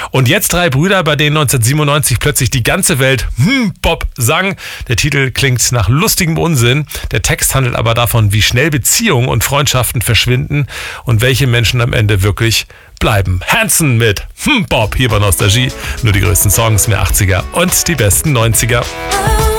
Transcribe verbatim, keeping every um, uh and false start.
Und jetzt drei Brüder, bei denen neunzehnhundertsiebenundneunzig plötzlich die ganze Welt hm, Pop sang. Der Titel klingt nach lustigem Unsinn. Der Text handelt aber davon, wie schnell Beziehungen und Freundschaften verschwinden und welche Menschen am Ende wirklich bleiben. Hanson mit hm, Pop hier bei Nostalgie. Nur die größten Songs, mehr achtziger und die besten neunziger.